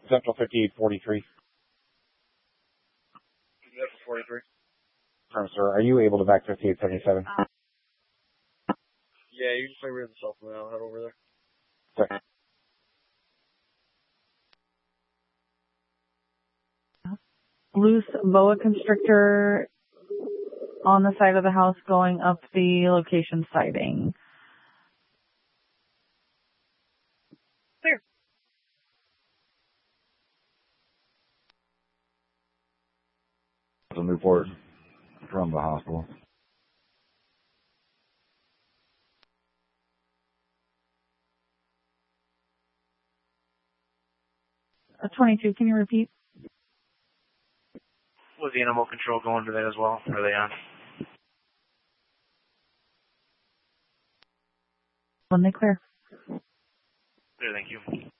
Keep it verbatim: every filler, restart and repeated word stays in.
Central fifty-eight forty-three. Central forty-three. Firm, sir. Are you able to back fifty-eight seventy-seven? Yeah, you can play with yourself and I'll head over there. Sir. Loose boa constrictor on the side of the house going up the location sighting. Clear. To Newport from the hospital. Uh, twenty-two, can you repeat? Was the animal control going to that as well? Are they on? When they clear. Clear, thank you.